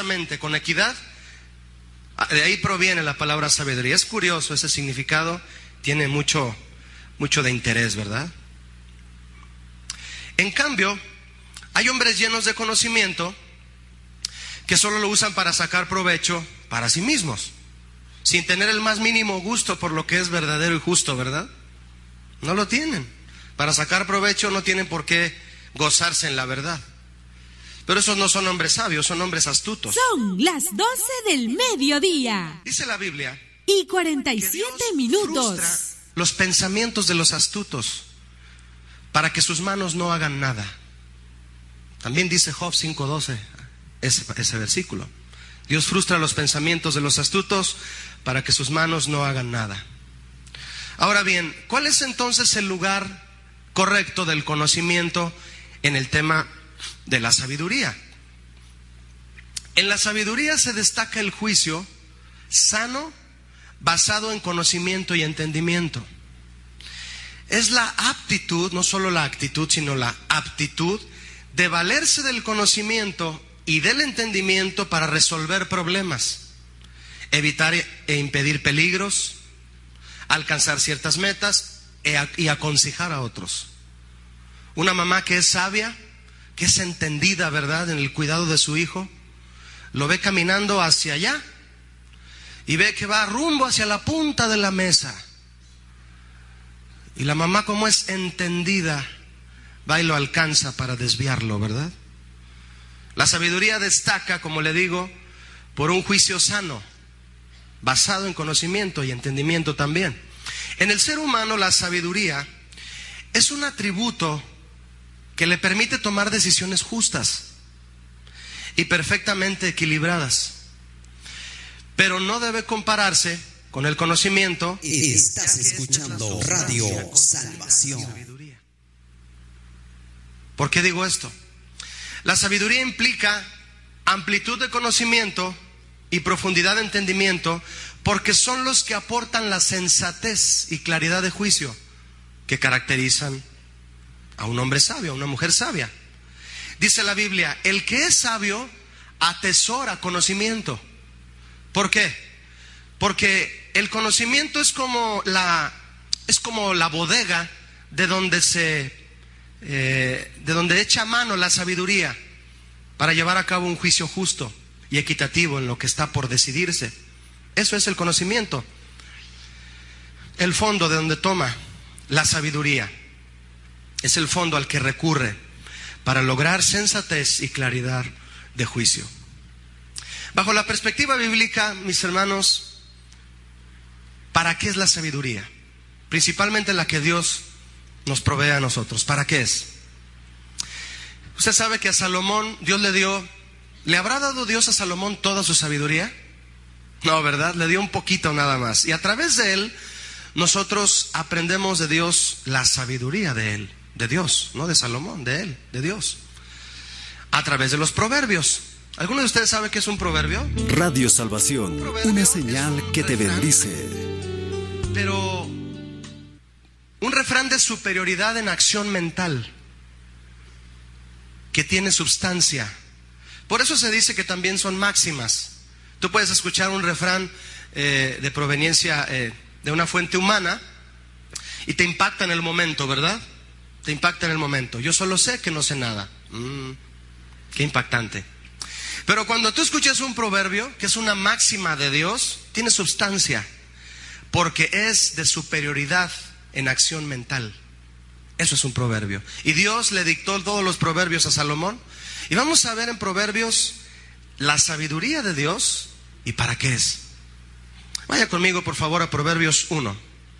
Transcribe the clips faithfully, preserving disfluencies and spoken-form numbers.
justamente, con equidad, de ahí proviene la palabra sabiduría. Es curioso ese significado, tiene mucho, mucho de interés, ¿verdad? En cambio, hay hombres llenos de conocimiento que solo lo usan para sacar provecho para sí mismos, sin tener el más mínimo gusto por lo que es verdadero y justo, ¿verdad? No lo tienen. Para sacar provecho no tienen por qué gozarse en la verdad. Pero esos no son hombres sabios, son hombres astutos. Son las doce del mediodía. Dice la Biblia. Y cuarenta y siete minutos. Frustra los pensamientos de los astutos para que sus manos no hagan nada. También dice Job cinco doce, ese, ese versículo. Dios frustra los pensamientos de los astutos para que sus manos no hagan nada. Ahora bien, ¿cuál es entonces el lugar correcto del conocimiento en el tema de la sabiduría? En la sabiduría se destaca el juicio sano, basado en conocimiento y entendimiento. Es la aptitud, no solo la actitud, sino la aptitud de valerse del conocimiento y del entendimiento para resolver problemas, evitar e impedir peligros, alcanzar ciertas metas y aconsejar a otros. Una mamá que es sabia, que es entendida, ¿verdad?, en el cuidado de su hijo, lo ve caminando hacia allá y ve que va rumbo hacia la punta de la mesa. Y la mamá, como es entendida, va y lo alcanza para desviarlo, ¿verdad? La sabiduría destaca, como le digo, por un juicio sano, basado en conocimiento y entendimiento también. En el ser humano, la sabiduría es un atributo que le permite tomar decisiones justas y perfectamente equilibradas, pero no debe compararse con el conocimiento. Estás escuchando Radio Salvación. ¿Por qué digo esto? La sabiduría implica amplitud de conocimiento y profundidad de entendimiento, porque son los que aportan la sensatez y claridad de juicio que caracterizan a un hombre sabio, a una mujer sabia. Dice la Biblia, el que es sabio atesora conocimiento. ¿Por qué? Porque el conocimiento es como la, es como la bodega de donde se, eh, de donde echa mano la sabiduría para llevar a cabo un juicio justo y equitativo en lo que está por decidirse. Eso es el conocimiento, el fondo de donde toma la sabiduría. Es el fondo al que recurre para lograr sensatez y claridad de juicio. Bajo la perspectiva bíblica, mis hermanos, ¿para qué es la sabiduría? Principalmente la que Dios nos provee a nosotros. ¿Para qué es? Usted sabe que a Salomón Dios le dio, ¿le habrá dado Dios a Salomón toda su sabiduría? No, ¿verdad? Le dio un poquito nada más. Y a través de él, nosotros aprendemos de Dios la sabiduría de él, de Dios, no de Salomón, de él, de Dios. A través de los proverbios. ¿Alguno de ustedes sabe qué es un proverbio? Radio Salvación, Un proverbio una es señal un que te refrán, bendice. Pero un refrán de superioridad en acción mental, que tiene substancia. Por eso se dice que también son máximas. Tú puedes escuchar un refrán eh, de proveniencia eh, de una fuente humana y te impacta en el momento, ¿verdad? Te impacta en el momento. Yo solo sé que no sé nada. Mm, qué impactante. Pero cuando tú escuchas un proverbio, que es una máxima de Dios, tiene substancia, porque es de superioridad en acción mental. Eso es un proverbio. Y Dios le dictó todos los proverbios a Salomón. Y vamos a ver en Proverbios la sabiduría de Dios y para qué es. Vaya conmigo, por favor, a Proverbios uno.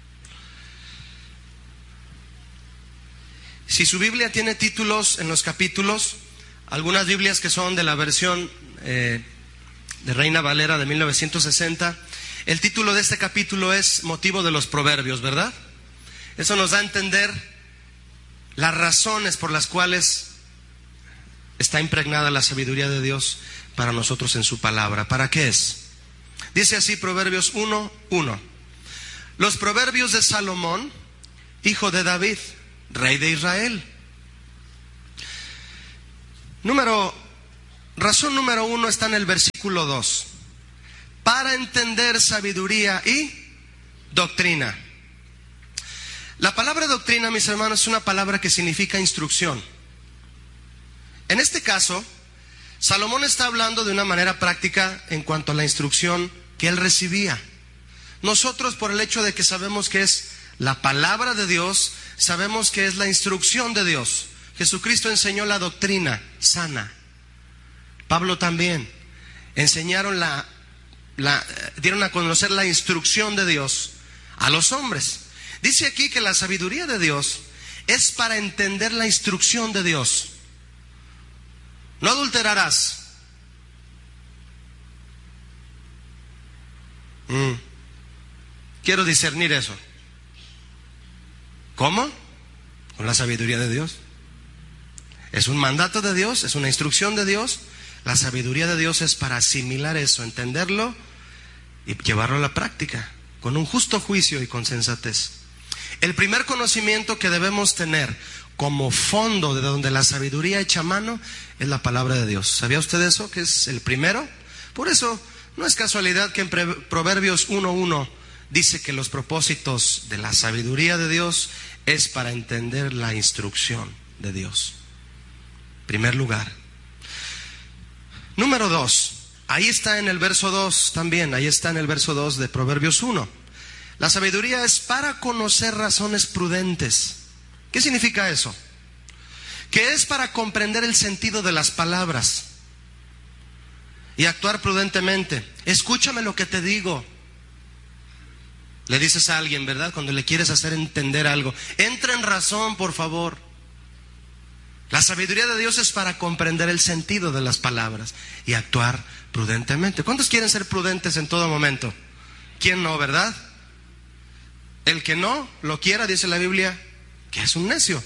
Si su Biblia tiene títulos en los capítulos, algunas Biblias que son de la versión eh, de Reina Valera de mil novecientos sesenta, el título de este capítulo es Motivo de los Proverbios, ¿verdad? Eso nos da a entender las razones por las cuales está impregnada la sabiduría de Dios para nosotros en su palabra. ¿Para qué es? Dice así Proverbios uno, uno. Los proverbios de Salomón, hijo de David, rey de Israel. Número razón número uno está en el versículo dos. Para entender sabiduría y doctrina. La palabra doctrina, mis hermanos, es una palabra que significa instrucción. En este caso, Salomón está hablando de una manera práctica en cuanto a la instrucción que él recibía. Nosotros, por el hecho de que sabemos que es la palabra de Dios, sabemos que es la instrucción de Dios. Jesucristo enseñó la doctrina sana. Pablo también. Enseñaron la, la, dieron a conocer la instrucción de Dios a los hombres. Dice aquí que la sabiduría de Dios es para entender la instrucción de Dios. No adulterarás. Mm. Quiero discernir eso. ¿Cómo? Con la sabiduría de Dios. Es un mandato de Dios, es una instrucción de Dios. La sabiduría de Dios es para asimilar eso, entenderlo y llevarlo a la práctica, con un justo juicio y con sensatez. El primer conocimiento que debemos tener como fondo de donde la sabiduría echa mano es la palabra de Dios. ¿Sabía usted eso? Que es el primero. Por eso no es casualidad que en Proverbios uno uno dice que los propósitos de la sabiduría de Dios es para entender la instrucción de Dios. Primer lugar. Número dos. Ahí está en el verso dos también. Ahí está en el verso dos de Proverbios uno. La sabiduría es para conocer razones prudentes. ¿Qué significa eso? Que es para comprender el sentido de las palabras y actuar prudentemente. Escúchame lo que te digo. Le dices a alguien, ¿verdad? Cuando le quieres hacer entender algo. Entra en razón, por favor. La sabiduría de Dios es para comprender el sentido de las palabras y actuar prudentemente. ¿Cuántos quieren ser prudentes en todo momento? ¿Quién no, verdad? El que no lo quiera, dice la Biblia, que es un necio.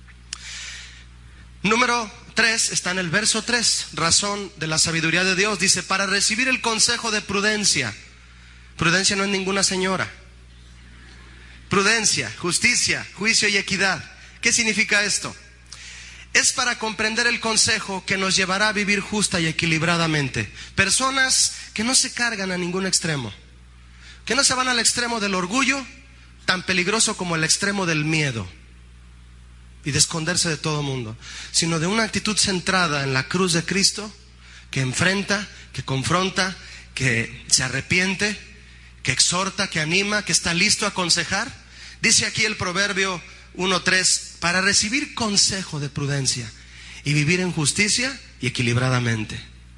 Número tres está en el verso tres. Razón de la sabiduría de Dios. Dice, para recibir el consejo de prudencia. Prudencia no es ninguna señora. Prudencia, justicia, juicio y equidad. ¿Qué significa esto? Es para comprender el consejo que nos llevará a vivir justa y equilibradamente. Personas que no se cargan a ningún extremo. Que no se van al extremo del orgullo, tan peligroso como el extremo del miedo y de esconderse de todo mundo, sino de una actitud centrada en la cruz de Cristo, que enfrenta, que confronta, que se arrepiente, que exhorta, que anima, que está listo a aconsejar. Dice aquí el Proverbio uno tres, para recibir consejo de prudencia y vivir en justicia y equilibradamente.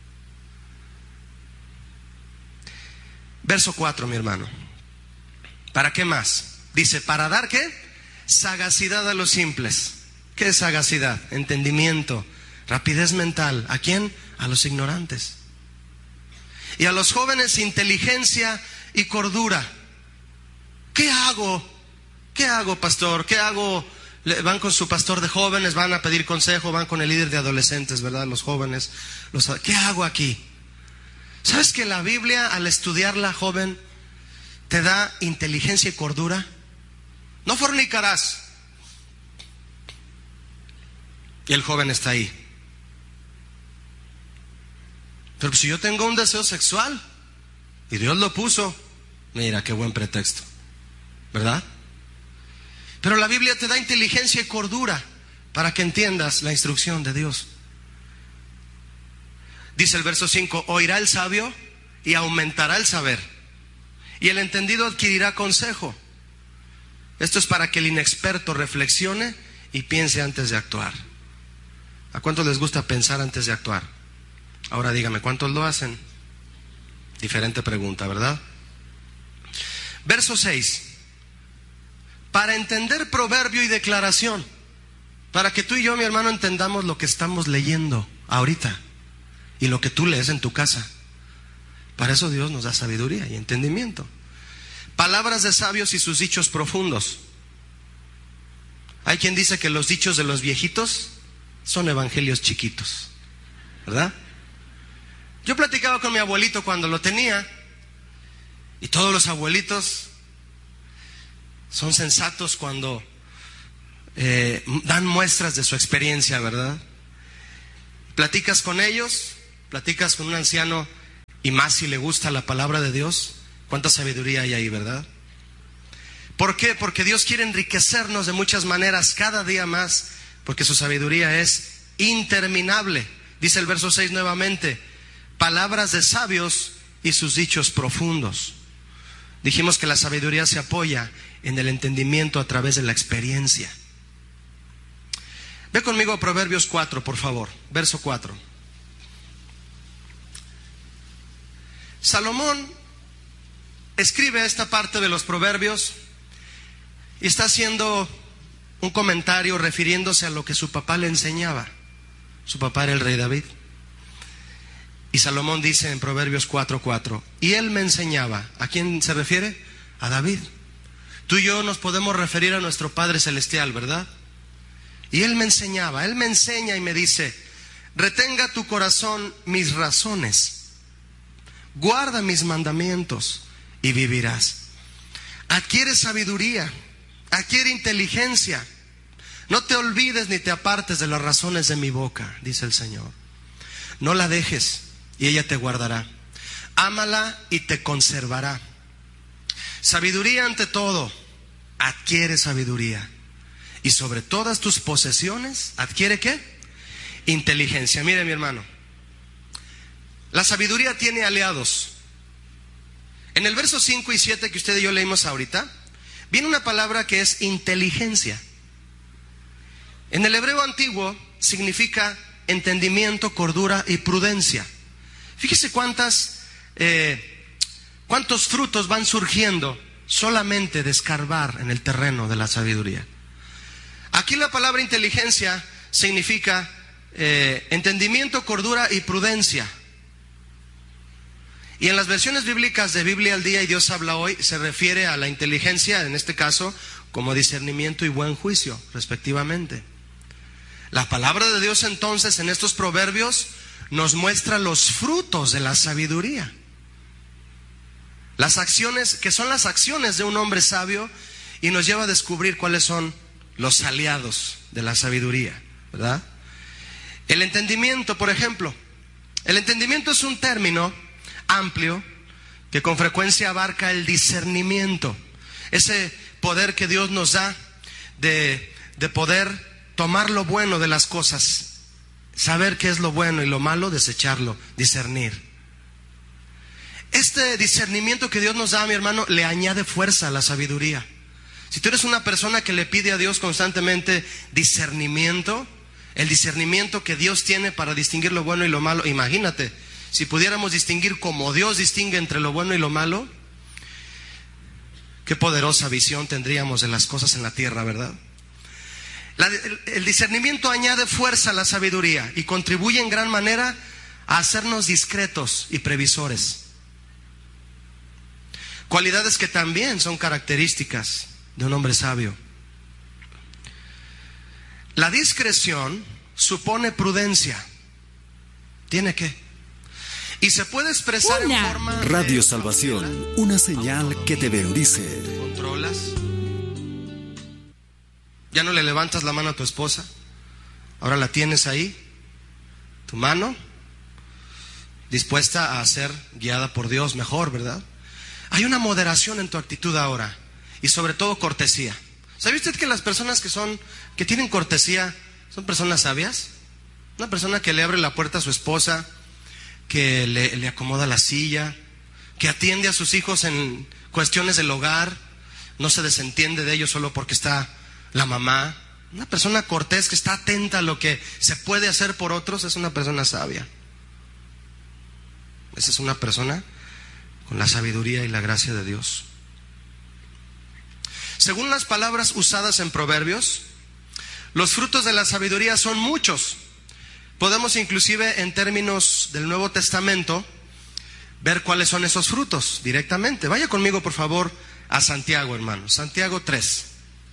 Verso cuatro, mi hermano. ¿Para qué más? Dice, ¿para dar qué? Sagacidad a los simples. ¿Qué es sagacidad? Entendimiento, rapidez mental. ¿A quién? A los ignorantes. Y a los jóvenes, inteligencia y cordura. ¿Qué hago? ¿Qué hago, pastor? ¿Qué hago? Van con su pastor de jóvenes, van a pedir consejo, van con el líder de adolescentes, ¿verdad? Los jóvenes. Los... ¿Qué hago aquí? ¿Sabes que la Biblia, al estudiarla, joven, te da inteligencia y cordura? No fornicarás. Y el joven está ahí. Pero si yo tengo un deseo sexual y Dios lo puso, mira qué buen pretexto, ¿verdad? Pero la Biblia te da inteligencia y cordura para que entiendas la instrucción de Dios. Dice el verso cinco, oirá el sabio y aumentará el saber, y el entendido adquirirá consejo. Esto es para que el inexperto reflexione y piense antes de actuar. ¿A cuántos les gusta pensar antes de actuar? Ahora dígame, ¿cuántos lo hacen? Diferente pregunta, ¿verdad? Verso seis. Para entender proverbio y declaración. Para que tú y yo, mi hermano, entendamos lo que estamos leyendo ahorita y lo que tú lees en tu casa. Para eso Dios nos da sabiduría y entendimiento. Palabras de sabios y sus dichos profundos. Hay quien dice que los dichos de los viejitos son evangelios chiquitos, ¿verdad? Yo platicaba con mi abuelito cuando lo tenía, y todos los abuelitos son sensatos cuando eh, dan muestras de su experiencia, ¿verdad? Platicas con ellos platicas con un anciano y más si le gusta la palabra de Dios, cuánta sabiduría hay ahí, ¿verdad? ¿Por qué? Porque Dios quiere enriquecernos de muchas maneras cada día más, porque su sabiduría es interminable. Dice el verso seis nuevamente, palabras de sabios y sus dichos profundos. Dijimos que la sabiduría se apoya en el entendimiento a través de la experiencia. Ve conmigo a Proverbios cuatro, por favor, verso cuatro. Salomón escribe esta parte de los Proverbios y está haciendo un comentario refiriéndose a lo que su papá le enseñaba. Su papá era el rey David. Y Salomón dice en Proverbios cuatro cuatro, y él me enseñaba. ¿A quién se refiere? A David. Tú y yo nos podemos referir a nuestro Padre Celestial, ¿verdad? Y él me enseñaba, él me enseña y me dice, retenga tu corazón mis razones, guarda mis mandamientos y vivirás. Adquiere sabiduría, adquiere inteligencia. No te olvides ni te apartes de las razones de mi boca, dice el Señor. No la dejes y ella te guardará. Ámala y te conservará. Sabiduría ante todo, adquiere sabiduría. Y sobre todas tus posesiones, ¿adquiere qué? Inteligencia. Mire, mi hermano, la sabiduría tiene aliados. En el verso cinco y siete que usted y yo leímos ahorita, viene una palabra que es inteligencia. En el hebreo antiguo significa entendimiento, cordura y prudencia. Fíjese cuántas, eh, cuántos frutos van surgiendo solamente de escarbar en el terreno de la sabiduría. Aquí la palabra inteligencia significa eh, entendimiento, cordura y prudencia. Y en las versiones bíblicas de Biblia al Día y Dios habla hoy, se refiere a la inteligencia, en este caso, como discernimiento y buen juicio, respectivamente. La palabra de Dios entonces en estos proverbios nos muestra los frutos de la sabiduría. Las acciones, que son las acciones de un hombre sabio, y nos lleva a descubrir cuáles son los aliados de la sabiduría, ¿verdad? El entendimiento, por ejemplo. El entendimiento es un término amplio que con frecuencia abarca el discernimiento, ese poder que Dios nos da de, de poder tomar lo bueno de las cosas, saber qué es lo bueno y lo malo, desecharlo, discernir. Este discernimiento que Dios nos da, mi hermano, le añade fuerza a la sabiduría. Si tú eres una persona que le pide a Dios constantemente discernimiento, el discernimiento que Dios tiene para distinguir lo bueno y lo malo, imagínate, si pudiéramos distinguir como Dios distingue entre lo bueno y lo malo, qué poderosa visión tendríamos de las cosas en la tierra, ¿verdad? La, el, el discernimiento añade fuerza a la sabiduría y contribuye en gran manera a hacernos discretos y previsores. Cualidades que también son características de un hombre sabio. La discreción supone prudencia. ¿Tiene que? Y se puede expresar Una. en forma Radio de Salvación, cautela, una señal que te bendice. te controlas. Ya no le levantas la mano a tu esposa, ahora la tienes ahí, tu mano, dispuesta a ser guiada por Dios mejor, ¿verdad? Hay una moderación en tu actitud ahora, y sobre todo cortesía. ¿Sabe usted que las personas que son, que tienen cortesía, son personas sabias? Una persona que le abre la puerta a su esposa, que le, le acomoda la silla, que atiende a sus hijos en cuestiones del hogar, no se desentiende de ellos solo porque está la mamá. Una persona cortés que está atenta a lo que se puede hacer por otros es una persona sabia. Esa es una persona con la sabiduría y la gracia de Dios. Según las palabras usadas en Proverbios, los frutos de la sabiduría son muchos. Podemos inclusive en términos del Nuevo Testamento ver cuáles son esos frutos directamente. Vaya conmigo por favor a Santiago, hermano. Santiago tres.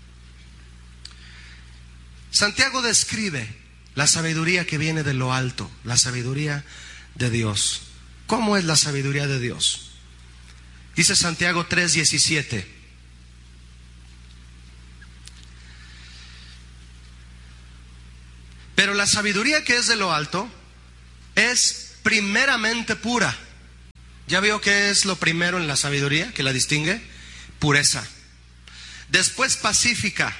Santiago describe la sabiduría que viene de lo alto, la sabiduría de Dios. ¿Cómo es la sabiduría de Dios? Dice Santiago tres diecisiete. Pero la sabiduría que es de lo alto es primeramente pura. ¿Ya vio qué es lo primero en la sabiduría que la distingue? Pureza. Después pacífica,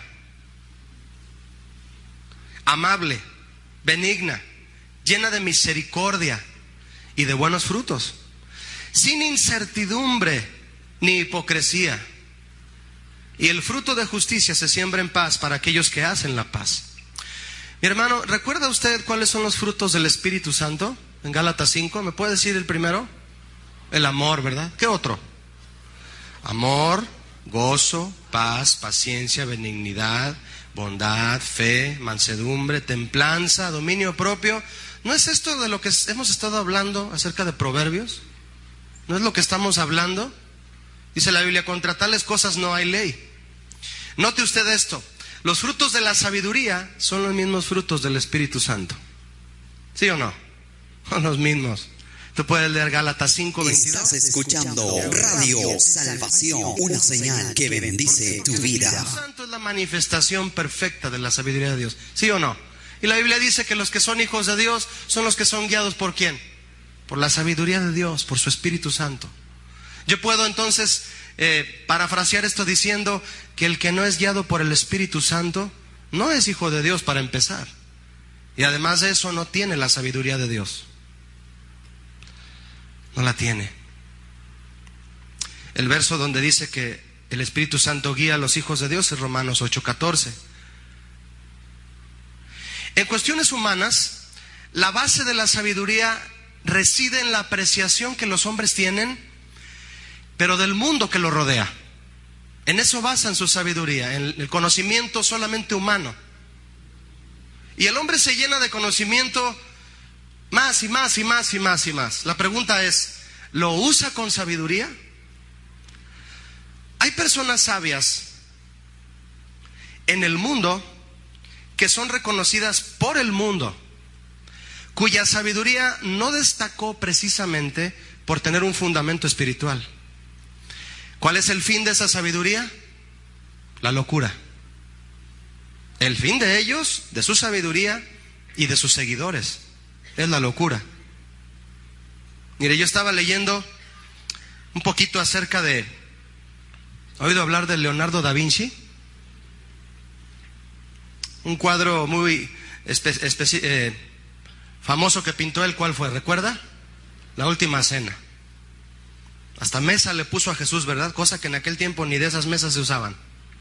amable, benigna, llena de misericordia y de buenos frutos, sin incertidumbre ni hipocresía. Y el fruto de justicia se siembra en paz para aquellos que hacen la paz. Mi hermano, ¿recuerda usted cuáles son los frutos del Espíritu Santo? En Gálatas cinco, ¿me puede decir el primero? El amor, ¿verdad? ¿Qué otro? Amor, gozo, paz, paciencia, benignidad, bondad, fe, mansedumbre, templanza, dominio propio. ¿No es esto de lo que hemos estado hablando acerca de Proverbios? ¿No es lo que estamos hablando? Dice la Biblia, contra tales cosas no hay ley. Note usted esto, los frutos de la sabiduría son los mismos frutos del Espíritu Santo. ¿Sí o no? Son los mismos. Tú puedes leer Gálatas cinco veintidós. Estás escuchando Radio Salvación, una señal que bendice tu vida. El Espíritu Santo es la manifestación perfecta de la sabiduría de Dios. ¿Sí o no? Y la Biblia dice que los que son hijos de Dios son los que son guiados ¿por quién? Por la sabiduría de Dios, por su Espíritu Santo. Yo puedo entonces eh, parafrasear esto diciendo que el que no es guiado por el Espíritu Santo no es hijo de Dios para empezar. Y además de eso no tiene la sabiduría de Dios. No la tiene. El verso donde dice que el Espíritu Santo guía a los hijos de Dios es Romanos ocho catorce. En cuestiones humanas, la base de la sabiduría reside en la apreciación que los hombres tienen, pero del mundo que lo rodea. En eso basan su sabiduría, en el conocimiento solamente humano. Y el hombre se llena de conocimiento más y más y más y más y más. La pregunta es, ¿lo usa con sabiduría? Hay personas sabias en el mundo que son reconocidas por el mundo, cuya sabiduría no destacó precisamente por tener un fundamento espiritual. ¿Cuál es el fin de esa sabiduría? La locura. El fin de ellos, de su sabiduría y de sus seguidores, es la locura. Mire, yo estaba leyendo un poquito acerca de... ¿Ha oído hablar de Leonardo da Vinci? Un cuadro muy espe- espe- eh, famoso que pintó él, ¿cuál fue? ¿Recuerda? La Última Cena. Hasta mesa le puso a Jesús, ¿verdad? Cosa que en aquel tiempo ni de esas mesas se usaban.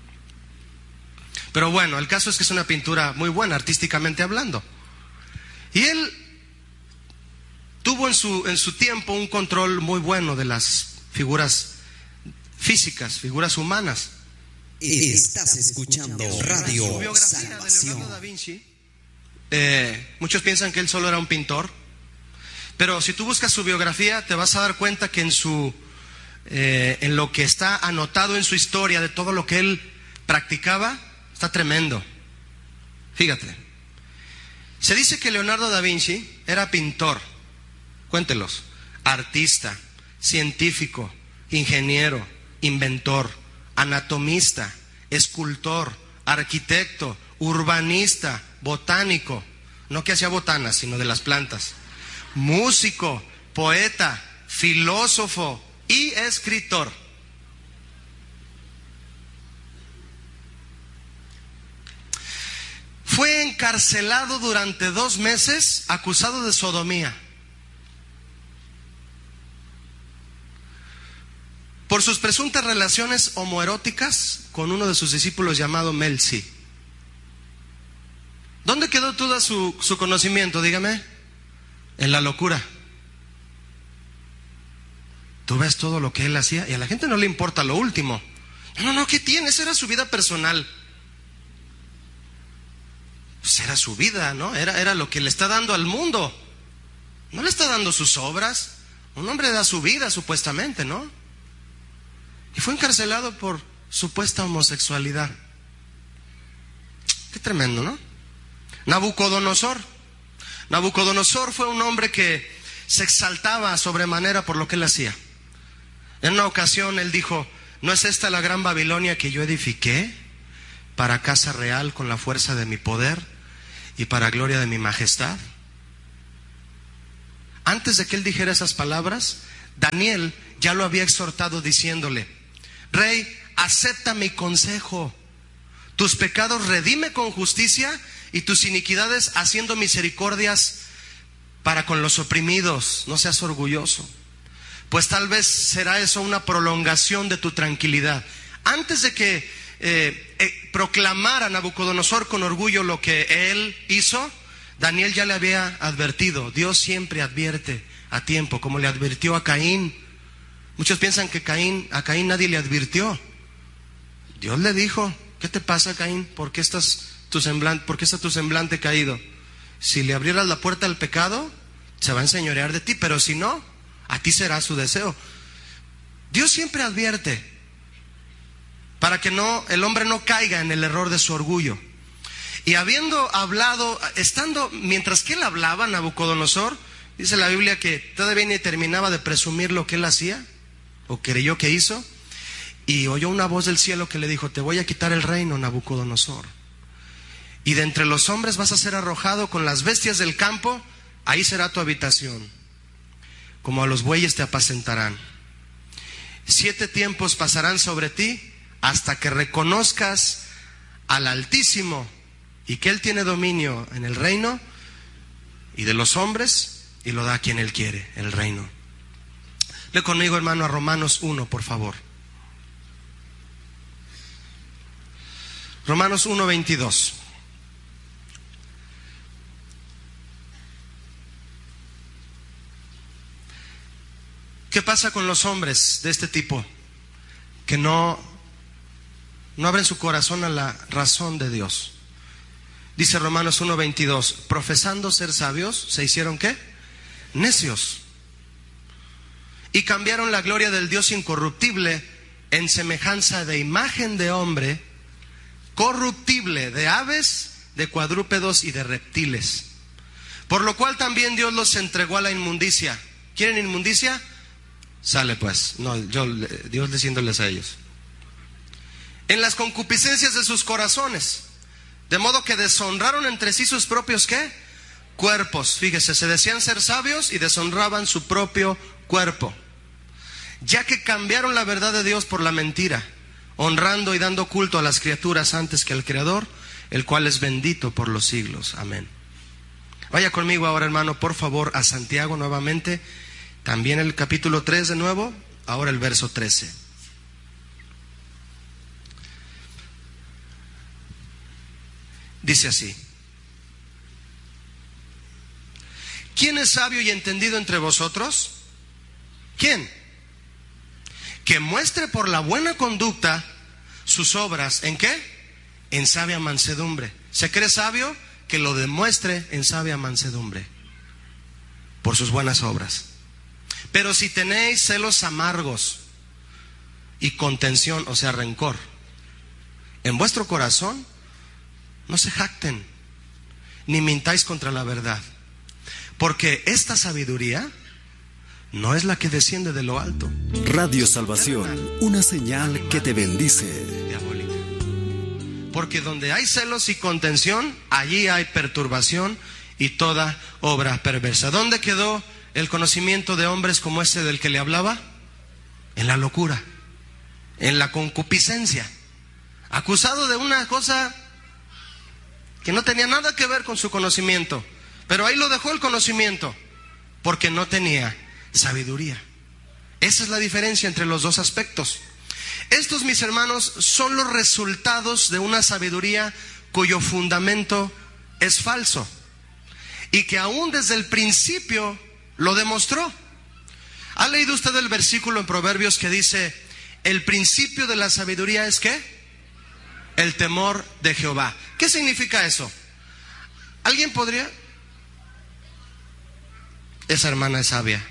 Pero bueno, el caso es que es una pintura muy buena, artísticamente hablando. Y él tuvo en su, en su tiempo un control muy bueno de las figuras físicas, figuras humanas. Estás escuchando Radio Su biografía de Salvación. Leonardo da Vinci, eh, muchos piensan que él solo era un pintor, pero si tú buscas su biografía te vas a dar cuenta que en su eh, en lo que está anotado en su historia de todo lo que él practicaba está tremendo. Fíjate, se dice que Leonardo da Vinci era pintor, cuéntelos, artista, científico, ingeniero, inventor, anatomista, escultor, arquitecto, urbanista, botánico, no que hacía botanas, sino de las plantas, músico, poeta, filósofo y escritor. Fue encarcelado durante dos meses acusado de sodomía por sus presuntas relaciones homoeróticas con uno de sus discípulos llamado Melzi. ¿Dónde quedó todo su, su conocimiento? Dígame. En la locura. Tú ves todo lo que él hacía y a la gente no le importa lo último. No, no, no, ¿qué tiene? Esa era su vida personal. Pues era su vida, ¿no? Era, era lo que le está dando al mundo. No le está dando sus obras. Un hombre da su vida, supuestamente, ¿no? Y fue encarcelado por supuesta homosexualidad. Qué tremendo, ¿no? Nabucodonosor. Nabucodonosor fue un hombre que se exaltaba sobremanera por lo que él hacía. En una ocasión él dijo: ¿no es esta la gran Babilonia que yo edifiqué para casa real con la fuerza de mi poder y para gloria de mi majestad? Antes de que él dijera esas palabras, Daniel ya lo había exhortado diciéndole: Rey, acepta mi consejo. Tus pecados redime con justicia y tus iniquidades haciendo misericordias para con los oprimidos. No seas orgulloso, pues tal vez será eso una prolongación de tu tranquilidad. Antes de que eh, eh, proclamara Nabucodonosor con orgullo lo que él hizo, Daniel ya le había advertido. Dios siempre advierte a tiempo, como le advirtió a Caín. Muchos piensan que Caín, a Caín nadie le advirtió. Dios le dijo: ¿qué te pasa, Caín? ¿Por qué estás tu semblante, por qué está tu semblante caído? Si le abrieras la puerta al pecado, se va a enseñorear de ti, pero si no, a ti será su deseo. Dios siempre advierte para que no, el hombre no caiga en el error de su orgullo. Y habiendo hablado, estando, mientras que él hablaba, Nabucodonosor, dice la Biblia que todavía ni terminaba de presumir lo que él hacía, o creyó que hizo, y oyó una voz del cielo que le dijo: te voy a quitar el reino, Nabucodonosor, y de entre los hombres vas a ser arrojado con las bestias del campo, ahí será tu habitación, como a los bueyes te apacentarán. Siete tiempos pasarán sobre ti hasta que reconozcas al Altísimo y que Él tiene dominio en el reino y de los hombres, y lo da a quien Él quiere, el reino. Lee conmigo, hermano, a Romanos uno, por favor. Romanos uno, veintidós. ¿Qué pasa con los hombres de este tipo? Que no, no abren su corazón a la razón de Dios. Dice Romanos uno, veintidós: profesando ser sabios, ¿se hicieron qué? Necios. Y cambiaron la gloria del Dios incorruptible en semejanza de imagen de hombre, corruptible, de aves, de cuadrúpedos y de reptiles. Por lo cual también Dios los entregó a la inmundicia. ¿Quieren inmundicia? Sale pues. No, yo, Dios diciéndoles a ellos: en las concupiscencias de sus corazones, de modo que deshonraron entre sí sus propios ¿qué? Cuerpos. Fíjese, se decían ser sabios y deshonraban su propio cuerpo, ya que cambiaron la verdad de Dios por la mentira, honrando y dando culto a las criaturas antes que al Creador, el cual es bendito por los siglos. Amén. Vaya conmigo ahora, hermano, por favor, a Santiago nuevamente, también el capítulo tres de nuevo, ahora el verso trece. Dice así: ¿quién es sabio y entendido entre vosotros? ¿Quién? Que muestre por la buena conducta sus obras, ¿en qué? En sabia mansedumbre. ¿Se cree sabio? Que lo demuestre en sabia mansedumbre, por sus buenas obras. Pero si tenéis celos amargos y contención, o sea, rencor, en vuestro corazón, no se jacten, ni mintáis contra la verdad, porque esta sabiduría no es la que desciende de lo alto. Radio Salvación, una señal que te bendice. Diabólica. Porque donde hay celos y contención, allí hay perturbación y toda obra perversa. ¿Dónde quedó el conocimiento de hombres como ese del que le hablaba? En la locura, en la concupiscencia, acusado de una cosa que no tenía nada que ver con su conocimiento, pero ahí lo dejó el conocimiento, porque no tenía sabiduría. Esa es la diferencia entre los dos aspectos. Estos, mis hermanos, son los resultados de una sabiduría cuyo fundamento es falso, y que aún desde el principio lo demostró. ¿Ha leído usted el versículo en Proverbios que dice: el principio de la sabiduría es ¿qué? El temor de Jehová? ¿Qué significa eso? ¿Alguien podría? Esa hermana es sabia,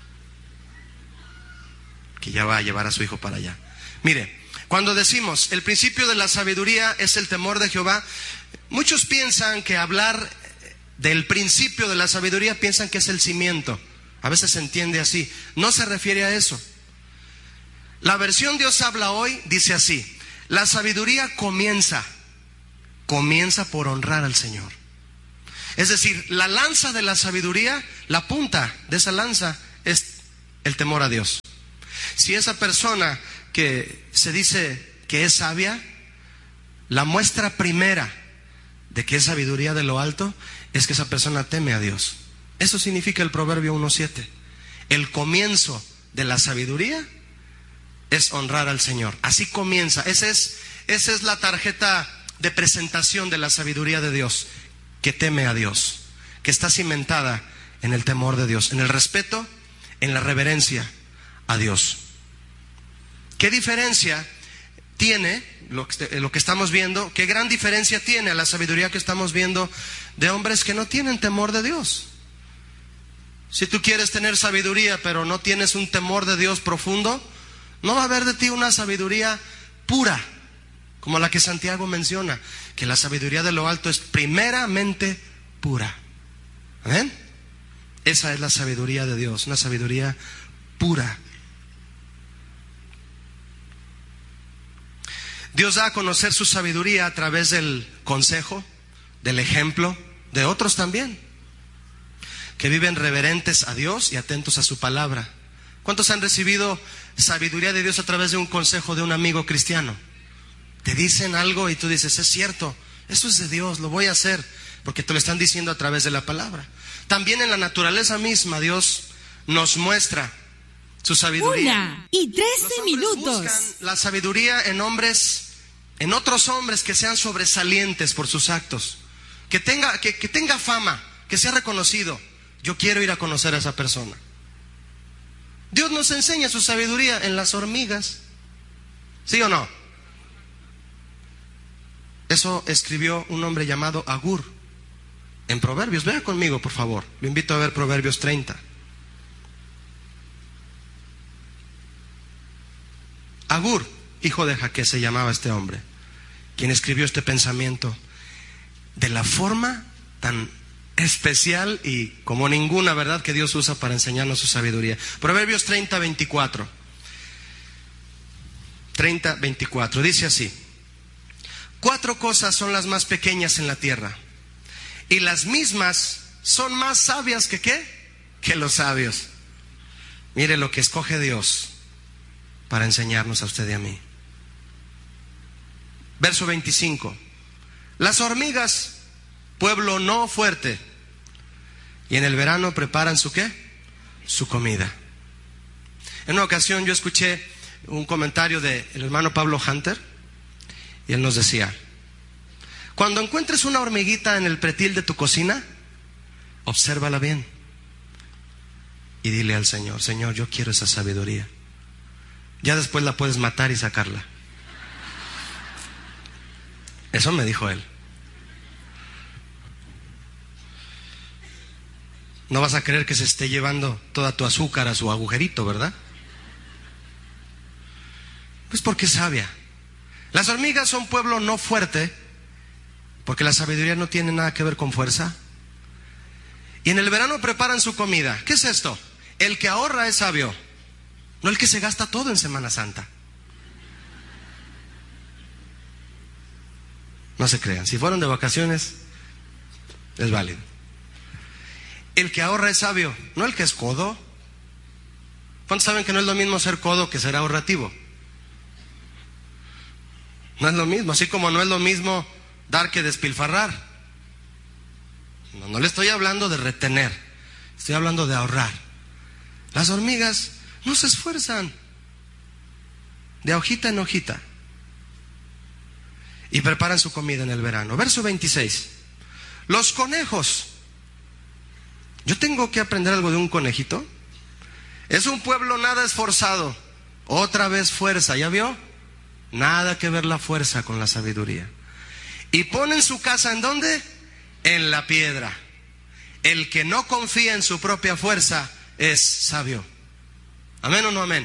que ya va a llevar a su hijo para allá. Mire, cuando decimos el principio de la sabiduría es el temor de Jehová, muchos piensan que hablar del principio de la sabiduría, piensan que es el cimiento. A veces se entiende así. No se refiere a eso. La versión Dios habla hoy dice así: la sabiduría comienza, comienza por honrar al Señor. Es decir, la lanza de la sabiduría, la punta de esa lanza es el temor a Dios. Si esa persona que se dice que es sabia, la muestra primera de que es sabiduría de lo alto es que esa persona teme a Dios. Eso significa el Proverbio uno siete. El comienzo de la sabiduría es honrar al Señor. Así comienza. Esa es, esa es la tarjeta de presentación de la sabiduría de Dios, que teme a Dios, que está cimentada en el temor de Dios, en el respeto, en la reverencia a Dios. ¿Qué diferencia tiene lo que, lo que estamos viendo? ¿Qué gran diferencia tiene a la sabiduría que estamos viendo de hombres que no tienen temor de Dios? Si tú quieres tener sabiduría pero no tienes un temor de Dios profundo, no va a haber de ti una sabiduría pura, como la que Santiago menciona, que la sabiduría de lo alto es primeramente pura. ¿Amén? Esa es la sabiduría de Dios, una sabiduría pura. Dios da a conocer su sabiduría a través del consejo, del ejemplo, de otros también, que viven reverentes a Dios y atentos a su palabra. ¿Cuántos han recibido sabiduría de Dios a través de un consejo de un amigo cristiano? Te dicen algo y tú dices, es cierto, eso es de Dios, lo voy a hacer, porque te lo están diciendo a través de la palabra. También en la naturaleza misma Dios nos muestra su sabiduría. Una y trece minutos. Buscan la sabiduría en hombres, en otros hombres que sean sobresalientes por sus actos, que tenga, que, que tenga fama, que sea reconocido. Yo quiero ir a conocer a esa persona. Dios nos enseña su sabiduría en las hormigas. ¿Sí o no? Eso escribió un hombre llamado Agur en Proverbios. Vea conmigo, por favor. Lo invito a ver Proverbios treinta. Agur, hijo de Jaque, se llamaba este hombre, quien escribió este pensamiento de la forma tan especial y como ninguna, ¿verdad?, que Dios usa para enseñarnos su sabiduría. Proverbios treinta, veinticuatro. treinta, veinticuatro. Dice así: cuatro cosas son las más pequeñas en la tierra, y las mismas son más sabias que ¿qué? Que los sabios. Mire lo que escoge Dios para enseñarnos a usted y a mí. Verso veinticinco. Las hormigas, pueblo no fuerte, y en el verano preparan su ¿qué? Su comida. En una ocasión yo escuché un comentario del hermano Pablo Hunter, y él nos decía: cuando encuentres una hormiguita en el pretil de tu cocina, obsérvala bien y dile al Señor: Señor, yo quiero esa sabiduría. Ya después la puedes matar y sacarla. Eso me dijo él. No vas a creer que se esté llevando toda tu azúcar a su agujerito, ¿verdad? Pues porque es sabia. Las hormigas son pueblo no fuerte, porque la sabiduría no tiene nada que ver con fuerza. Y en el verano preparan su comida. ¿Qué es esto? El que ahorra es sabio, no el que se gasta todo en Semana Santa. No se crean, si fueron de vacaciones, es válido. El que ahorra es sabio, no el que es codo. ¿Cuántos saben que no es lo mismo ser codo que ser ahorrativo? No es lo mismo, así como no es lo mismo dar que despilfarrar. No, no le estoy hablando de retener, estoy hablando de ahorrar. Las hormigas no se esfuerzan, de hojita en hojita, y preparan su comida en el verano. Verso veintiséis. Los conejos. Yo tengo que aprender algo de un conejito. Es un pueblo nada esforzado. Otra vez fuerza, ¿ya vio? Nada que ver la fuerza con la sabiduría. Y ponen su casa ¿en dónde? En la piedra. El que no confía en su propia fuerza es sabio. ¿Amén o no amén?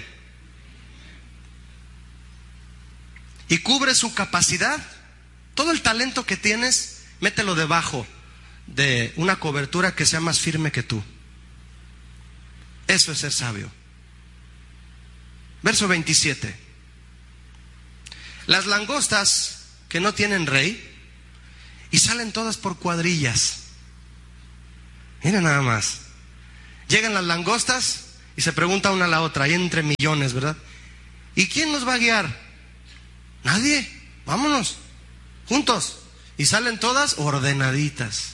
Y cubre su capacidad. Todo el talento que tienes, mételo debajo de una cobertura que sea más firme que tú. Eso es ser sabio. Verso veintisiete. Las langostas que no tienen rey y salen todas por cuadrillas. Mira nada más. Llegan las langostas y se pregunta una a la otra, ahí entre millones, ¿verdad? ¿Y quién nos va a guiar? Nadie. Vámonos, juntos. Y salen todas ordenaditas.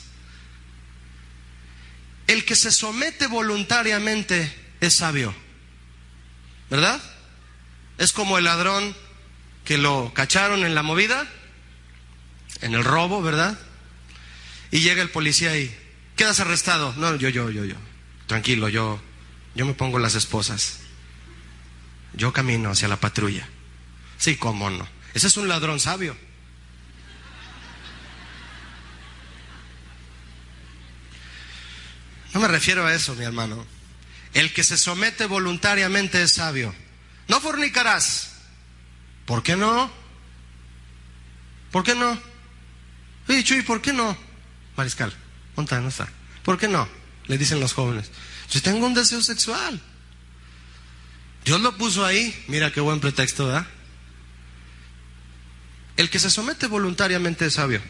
El que se somete voluntariamente es sabio, ¿verdad? Es como el ladrón que lo cacharon en la movida, en el robo, ¿verdad? Y llega el policía y quedas arrestado. No, yo, yo, yo, yo. Tranquilo, yo, yo me pongo las esposas. Yo camino hacia la patrulla. Sí, cómo no. Ese es un ladrón sabio. No me refiero a eso, mi hermano. El que se somete voluntariamente es sabio. No fornicarás. ¿Por qué no? ¿Por qué no? Oye, Chuy, ¿por qué no? Mariscal, ¿dónde está? ¿No está? ¿Por qué no? Le dicen los jóvenes. Yo tengo un deseo sexual. Dios lo puso ahí. Mira qué buen pretexto, ¿verdad? El que se somete voluntariamente es sabio.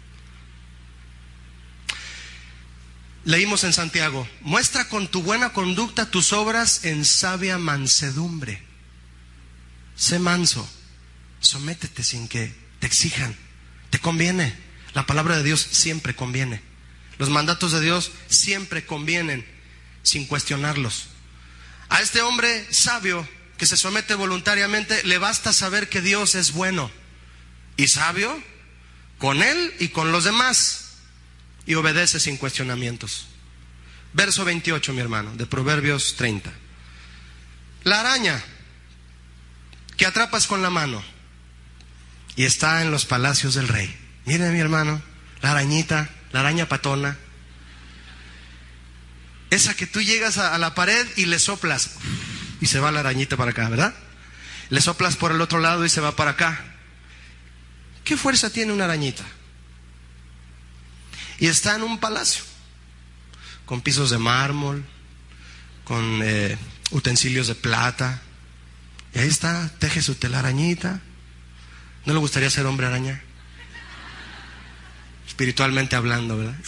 Leímos en Santiago: muestra con tu buena conducta tus obras en sabia mansedumbre. Sé manso, sométete sin que te exijan. Te conviene. La palabra de Dios siempre conviene. Los mandatos de Dios siempre convienen, sin cuestionarlos. A este hombre sabio que se somete voluntariamente le basta saber que Dios es bueno y sabio con él y con los demás, y obedece sin cuestionamientos. Verso veintiocho, mi hermano, de Proverbios treinta. La araña que atrapas con la mano y está en los palacios del rey. Mire, mi hermano, la arañita, la araña patona, esa que tú llegas a, a la pared y le soplas y se va la arañita para acá, ¿verdad? Le soplas por el otro lado y se va para acá. ¿Qué fuerza tiene una arañita? Y está en un palacio, con pisos de mármol, con eh, utensilios de plata. Y ahí está, teje su telarañita. ¿No le gustaría ser hombre araña? Espiritualmente hablando, ¿verdad?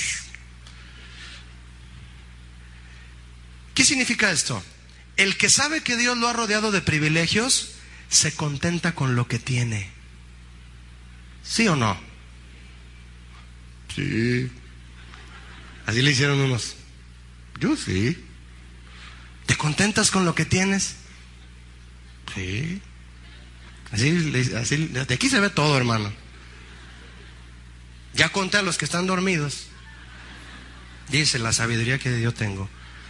¿Qué significa esto? El que sabe que Dios lo ha rodeado de privilegios, se contenta con lo que tiene. ¿Sí o no? Sí. Así le hicieron unos. Yo sí. ¿Te contentas con lo que tienes? Sí. Así, así, de aquí se ve todo, hermano. Ya conté a los que están dormidos. Dice la sabiduría que yo tengo.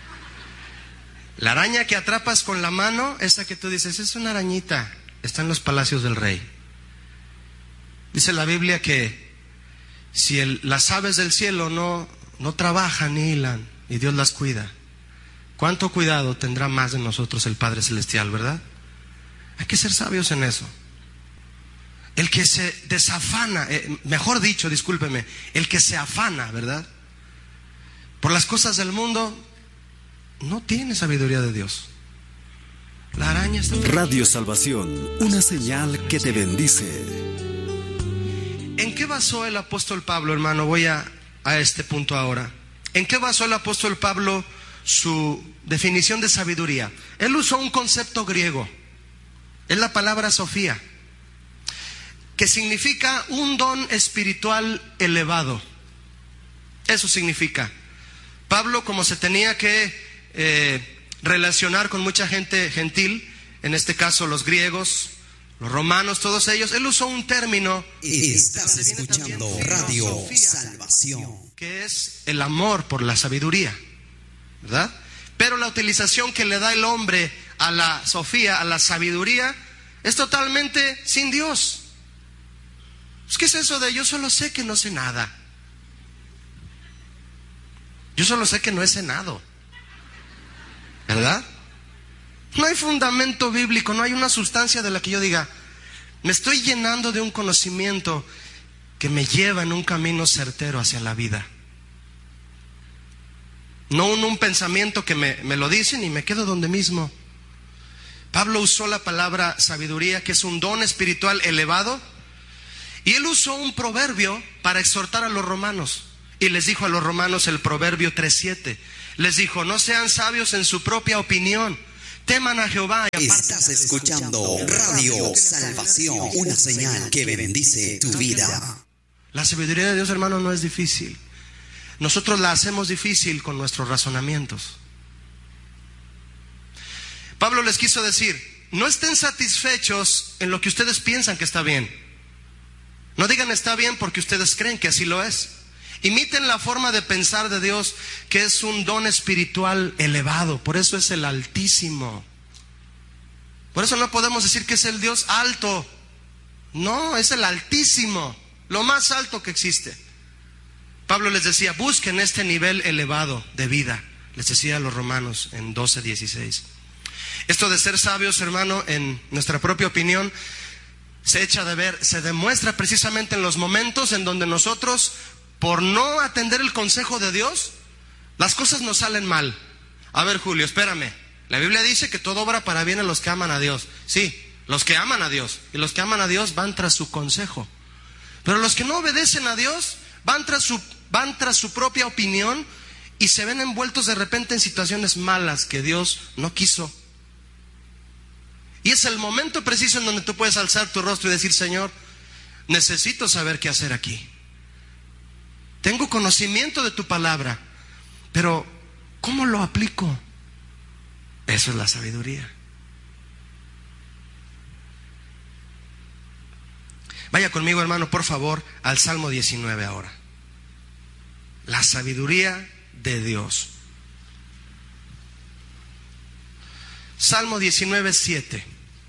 La araña que atrapas con la mano, esa que tú dices, es una arañita, está en los palacios del rey. Dice la Biblia que si el, las aves del cielo no, no trabajan ni hilan y Dios las cuida, ¿cuánto cuidado tendrá más de nosotros el Padre Celestial, verdad? Hay que ser sabios en eso. El que se desafana, eh, mejor dicho, discúlpeme, el que se afana, ¿verdad?, por las cosas del mundo, no tiene sabiduría de Dios. La araña está... Radio Salvación, una señal que te bendice. ¿En qué basó el apóstol Pablo, hermano? Voy a, a este punto ahora. ¿En qué basó el apóstol Pablo su definición de sabiduría? Él usó un concepto griego. Es la palabra Sofía, que significa un don espiritual elevado. Eso significa. Pablo, como se tenía que eh, relacionar con mucha gente gentil, en este caso los griegos, los romanos, todos ellos, él usó un término. Estás escuchando Radio Salvación, que es el amor por la sabiduría, ¿verdad? Pero la utilización que le da el hombre a la Sofía, a la sabiduría, es totalmente sin Dios. ¿Qué es eso de yo solo sé que no sé nada? Yo solo sé que no he cenado, ¿verdad? No hay fundamento bíblico, no hay una sustancia de la que yo diga, me estoy llenando de un conocimiento que me lleva en un camino certero hacia la vida. No en un pensamiento que me, me lo dicen y me quedo donde mismo. Pablo usó la palabra sabiduría, que es un don espiritual elevado, y él usó un proverbio para exhortar a los romanos. Y les dijo a los romanos el Proverbio tres siete. Les dijo, no sean sabios en su propia opinión. Teman a Jehová. Y Estás escuchando Radio Salvación, una señal que bendice tu vida. La sabiduría de Dios, hermano, no es difícil. Nosotros la hacemos difícil con nuestros razonamientos. Pablo les quiso decir, no estén satisfechos en lo que ustedes piensan que está bien. No digan está bien porque ustedes creen que así lo es. Imiten la forma de pensar de Dios, que es un don espiritual elevado. Por eso es el Altísimo. Por eso no podemos decir que es el Dios alto. No, es el Altísimo, lo más alto que existe. Pablo les decía, busquen este nivel elevado de vida. Les decía a los romanos en doce dieciséis. Esto de ser sabios, hermano, en nuestra propia opinión, se echa de ver, se demuestra precisamente en los momentos en donde nosotros, por no atender el consejo de Dios, las cosas nos salen mal. A ver, Julio, espérame. La Biblia dice que todo obra para bien a los que aman a Dios. Sí, los que aman a Dios. Y los que aman a Dios van tras su consejo. Pero los que no obedecen a Dios van tras su, van tras su propia opinión y se ven envueltos de repente en situaciones malas que Dios no quiso. Y es el momento preciso en donde tú puedes alzar tu rostro y decir, Señor, necesito saber qué hacer aquí. Tengo conocimiento de tu palabra, pero ¿cómo lo aplico? Eso es la sabiduría. Vaya conmigo, hermano, por favor, al Salmo diecinueve ahora. La sabiduría de Dios. Salmo diecinueve, siete.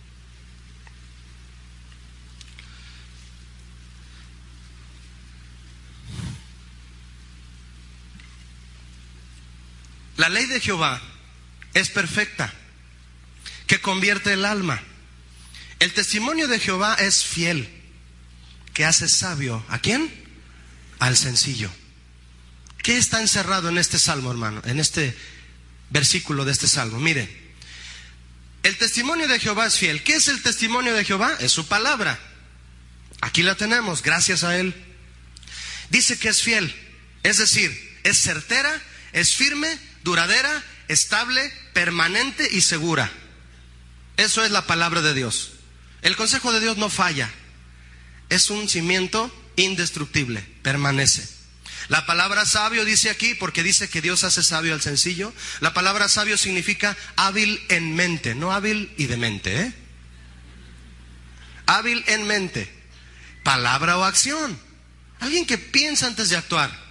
La ley de Jehová es perfecta, que convierte el alma. El testimonio de Jehová es fiel, que hace sabio. ¿A quién? Al sencillo. ¿Qué está encerrado en este salmo, hermano? En este versículo de este salmo. Mire, el testimonio de Jehová es fiel. ¿Qué es el testimonio de Jehová? Es su palabra. Aquí la tenemos, gracias a él. Dice que es fiel, es decir, es certera, es firme, duradera, estable, permanente y segura. Eso es la palabra de Dios. El consejo de Dios no falla. Es un cimiento indestructible, permanece. La palabra sabio dice aquí, porque dice que Dios hace sabio al sencillo. La palabra sabio significa hábil en mente, no hábil y de mente, ¿eh? Hábil en mente, palabra o acción. Alguien que piensa antes de actuar.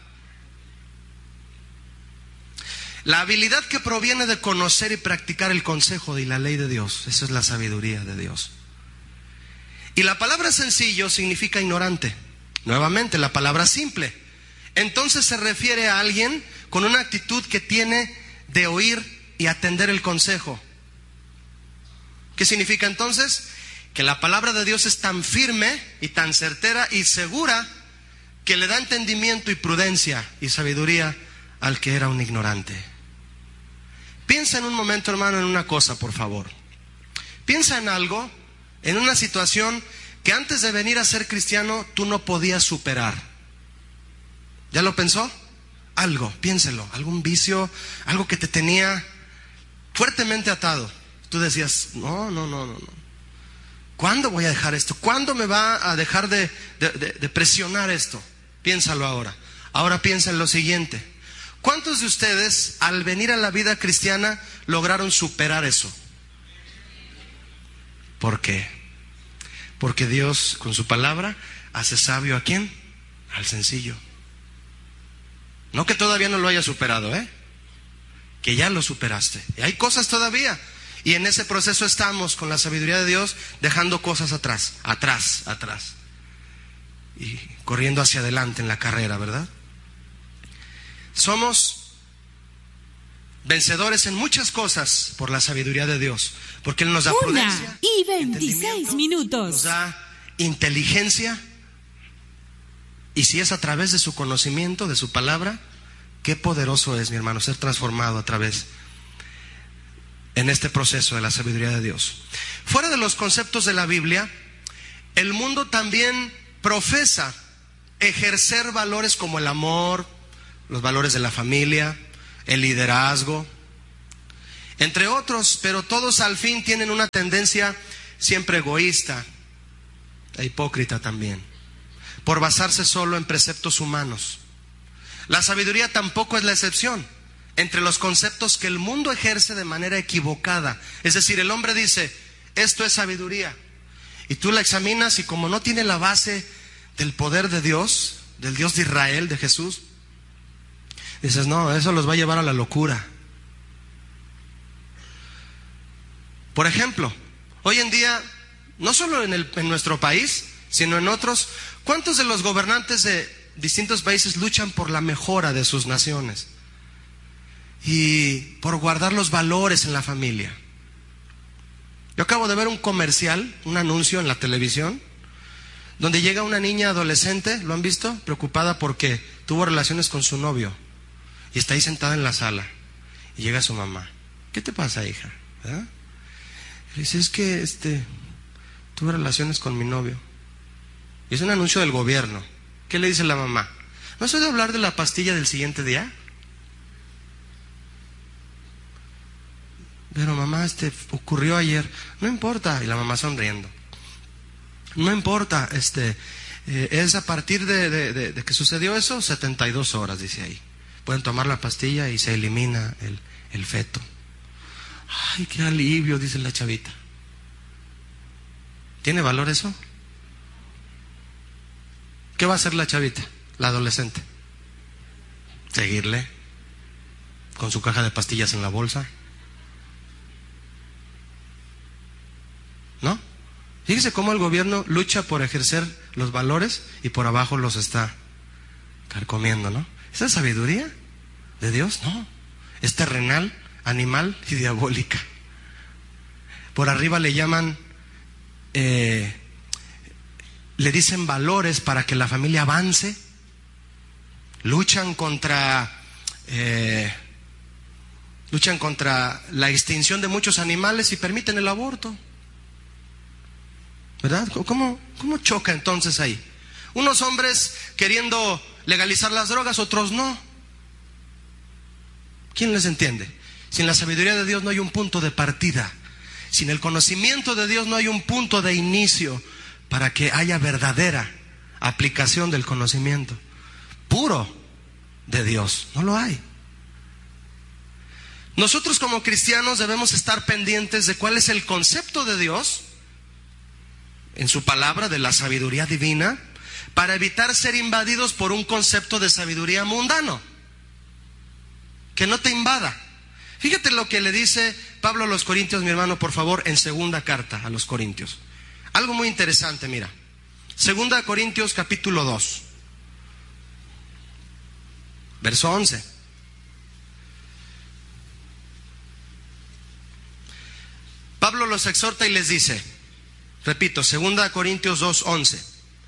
La habilidad que proviene de conocer y practicar el consejo y la ley de Dios. Esa es la sabiduría de Dios. Y la palabra sencillo significa ignorante. Nuevamente, la palabra simple. Entonces se refiere a alguien con una actitud que tiene de oír y atender el consejo. ¿Qué significa entonces? Que la palabra de Dios es tan firme y tan certera y segura que le da entendimiento y prudencia y sabiduría al que era un ignorante. Piensa en un momento, hermano, en una cosa, por favor. Piensa en algo, en una situación que antes de venir a ser cristiano tú no podías superar. ¿Ya lo pensó? Algo, piénselo, algún vicio, algo que te tenía fuertemente atado. Tú decías, no, no, no, no, no. ¿Cuándo voy a dejar esto? ¿Cuándo me va a dejar de, de, de, de presionar esto? Piénsalo ahora. Ahora piensa en lo siguiente. ¿Cuántos de ustedes al venir a la vida cristiana lograron superar eso? ¿Por qué? Porque Dios con su palabra hace sabio ¿a quién? Al sencillo. No que todavía no lo haya superado, ¿eh? Que ya lo superaste. Y hay cosas todavía. Y en ese proceso estamos con la sabiduría de Dios dejando cosas atrás, atrás, atrás. Y corriendo hacia adelante en la carrera, ¿verdad? Somos vencedores en muchas cosas por la sabiduría de Dios, porque Él nos da prudencia, una y veintiséis minutos, nos da inteligencia, y si es a través de su conocimiento, de su palabra, qué poderoso es, mi hermano, ser transformado a través en este proceso de la sabiduría de Dios. Fuera de los conceptos de la Biblia, el mundo también profesa ejercer valores como el amor, los valores de la familia, el liderazgo, entre otros, pero todos al fin tienen una tendencia siempre egoísta e hipócrita también, por basarse solo en preceptos humanos. La sabiduría tampoco es la excepción entre los conceptos que el mundo ejerce de manera equivocada. Es decir, el hombre dice, esto es sabiduría, y tú la examinas y como no tiene la base del poder de Dios, del Dios de Israel, de Jesús, dices, no, eso los va a llevar a la locura. Por ejemplo, hoy en día, no solo en, el, en nuestro país, sino en otros, ¿cuántos de los gobernantes de distintos países luchan por la mejora de sus naciones? Y por guardar los valores en la familia. Yo acabo de ver un comercial, un anuncio en la televisión, donde llega una niña adolescente, ¿lo han visto? Preocupada porque tuvo relaciones con su novio. Y está ahí sentada en la sala. Y llega su mamá. ¿Qué te pasa, hija? ¿Verdad? Y dice, es que este, tuve relaciones con mi novio. Y es un anuncio del gobierno. ¿Qué le dice la mamá? ¿No has oído hablar de la pastilla del siguiente día? Pero mamá, este ocurrió ayer. No importa. Y la mamá sonriendo. No importa, este eh, es a partir de, de, de, de que sucedió eso, setenta y dos horas, dice ahí. Pueden tomar la pastilla y se elimina el, el feto. Ay, qué alivio, dice la chavita. ¿Tiene valor eso? ¿Qué va a hacer la chavita, la adolescente? ¿Seguirle con su caja de pastillas en la bolsa? ¿No? Fíjese cómo el gobierno lucha por ejercer los valores y por abajo los está carcomiendo, ¿no? ¿Esa es sabiduría de Dios? No, es terrenal, animal y diabólica. Por arriba le llaman, eh, le dicen valores para que la familia avance. Luchan contra, eh, luchan contra la extinción de muchos animales y permiten el aborto. ¿Verdad? ¿Cómo, cómo choca entonces ahí? Unos hombres queriendo legalizar las drogas, otros no. ¿Quién les entiende? Sin la sabiduría de Dios no hay un punto de partida. Sin el conocimiento de Dios no hay un punto de inicio para que haya verdadera aplicación del conocimiento puro de Dios. No lo hay. Nosotros como cristianos debemos estar pendientes de cuál es el concepto de Dios en su palabra, de la sabiduría divina, para evitar ser invadidos por un concepto de sabiduría mundano que no te invada. Fíjate lo que le dice Pablo a los Corintios, mi hermano, por favor, en segunda carta a los Corintios. Algo muy interesante, mira. Segunda Corintios capítulo dos, verso once. Pablo los exhorta y les dice, repito, segunda Corintios dos, once.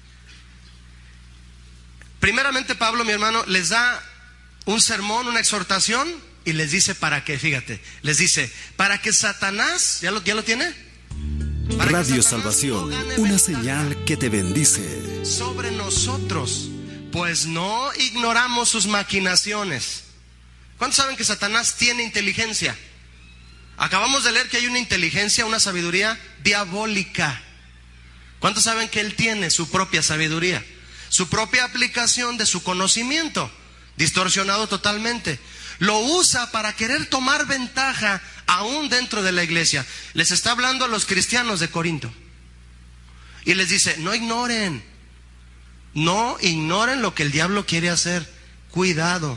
Primeramente Pablo, mi hermano, les da un sermón, una exhortación, y les dice para qué, fíjate, les dice, para que Satanás, ¿ya lo, ya lo tiene? Para Radio Salvación, no una señal que te bendice. Sobre nosotros, pues no ignoramos sus maquinaciones. ¿Cuántos saben que Satanás tiene inteligencia? Acabamos de leer que hay una inteligencia, una sabiduría diabólica. ¿Cuántos saben que él tiene su propia sabiduría? Su propia aplicación de su conocimiento, distorsionado totalmente. Lo usa para querer tomar ventaja aún dentro de la iglesia. Les está hablando a los cristianos de Corinto. Y les dice, no ignoren, no ignoren lo que el diablo quiere hacer. Cuidado.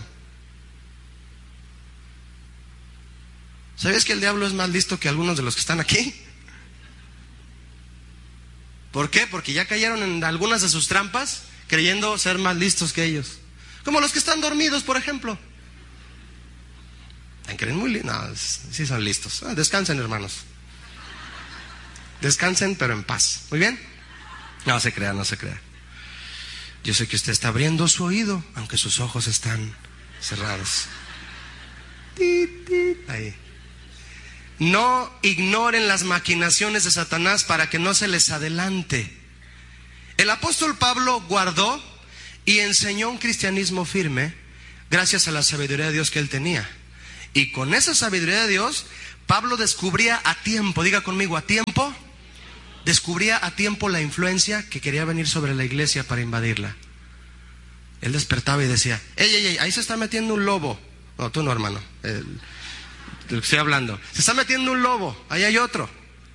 ¿Sabías que el diablo es más listo que algunos de los que están aquí? ¿Por qué? Porque ya cayeron en algunas de sus trampas, creyendo ser más listos que ellos. Como los que están dormidos, por ejemplo. ¿Creen muy listos? No, sí son listos. Ah, descansen, hermanos. Descansen, pero en paz. ¿Muy bien? No se crea, no se crea. Yo sé que usted está abriendo su oído, aunque sus ojos están cerrados. Ahí. No ignoren las maquinaciones de Satanás para que no se les adelante. El apóstol Pablo guardó y enseñó un cristianismo firme gracias a la sabiduría de Dios que él tenía. Y con esa sabiduría de Dios, Pablo descubría a tiempo, diga conmigo, a tiempo, descubría a tiempo la influencia que quería venir sobre la iglesia para invadirla. Él despertaba y decía, ey, ey, ey, ahí se está metiendo un lobo. No, tú no, hermano, el, el, estoy hablando. Se está metiendo un lobo, ahí hay otro.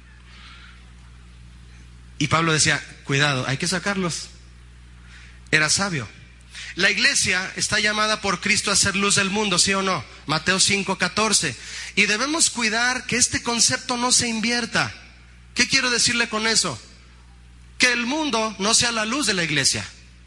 Y Pablo decía, cuidado, hay que sacarlos. Era sabio. La iglesia está llamada por Cristo a ser luz del mundo, ¿sí o no? Mateo cinco catorce. Y debemos cuidar que este concepto no se invierta. ¿Qué quiero decirle con eso? Que el mundo no sea la luz de la iglesia.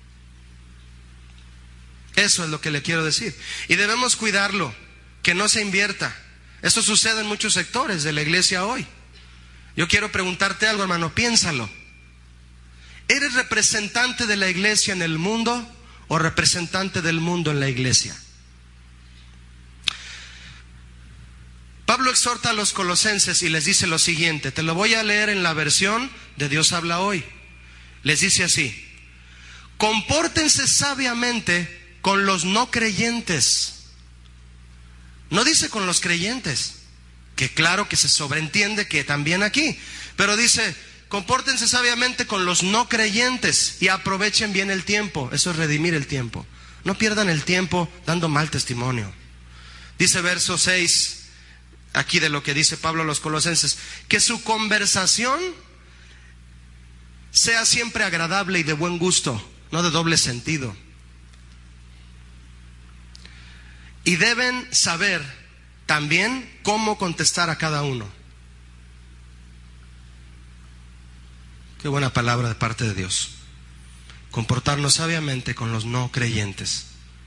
Eso es lo que le quiero decir. Y debemos cuidarlo, que no se invierta. Esto sucede en muchos sectores de la iglesia hoy. Yo quiero preguntarte algo, hermano, piénsalo. ¿Eres representante de la iglesia en el mundo o representante del mundo en la iglesia? Pablo exhorta a los colosenses y les dice lo siguiente, te lo voy a leer en la versión de Dios habla hoy. Les dice así: compórtense sabiamente con los no creyentes. No dice con los creyentes, que claro que se sobreentiende que también aquí, pero dice, compórtense sabiamente con los no creyentes y aprovechen bien el tiempo. Eso es redimir el tiempo. No pierdan el tiempo dando mal testimonio. Dice verso seis, aquí de lo que dice Pablo a los colosenses, que su conversación sea siempre agradable y de buen gusto, no de doble sentido. Y deben saber también cómo contestar a cada uno. Qué buena palabra de parte de Dios. Comportarnos sabiamente con los no creyentes.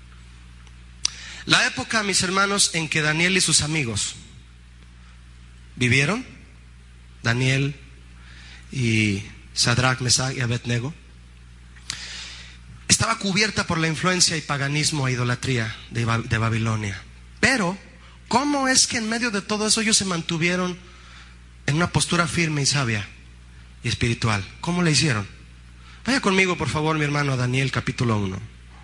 La época, mis hermanos, en que Daniel y sus amigos vivieron, Daniel y Sadrach, Mesach y Abednego, estaba cubierta por la influencia y paganismo e idolatría de, de Babilonia. Pero, ¿cómo es que en medio de todo eso ellos se mantuvieron en una postura firme y sabia y espiritual? ¿Cómo le hicieron? Vaya conmigo, por favor, mi hermano, a Daniel capítulo uno.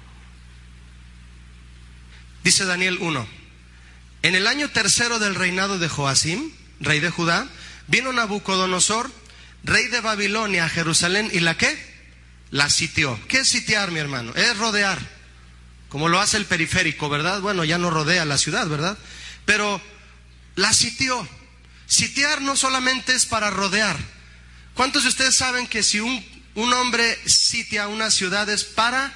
Dice Daniel uno: en el año tercero del reinado de Joacim, rey de Judá, vino Nabucodonosor, rey de Babilonia, a Jerusalén, y la ¿qué? La sitió. ¿Qué es sitiar, mi hermano? Es rodear, como lo hace el periférico, ¿verdad? Bueno, ya no rodea la ciudad, ¿verdad? Pero la sitió. Sitiar no solamente es para rodear. ¿Cuántos de ustedes saben que si un, un hombre sitia una ciudad es para